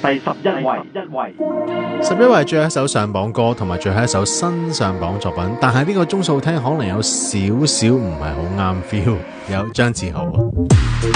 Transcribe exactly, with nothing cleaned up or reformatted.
第十一位，一位， 十一位最後一首上榜歌，同埋最後一首新上榜作品，但係呢個鐘數聽可能有少少唔係好啱 feel，有張志豪。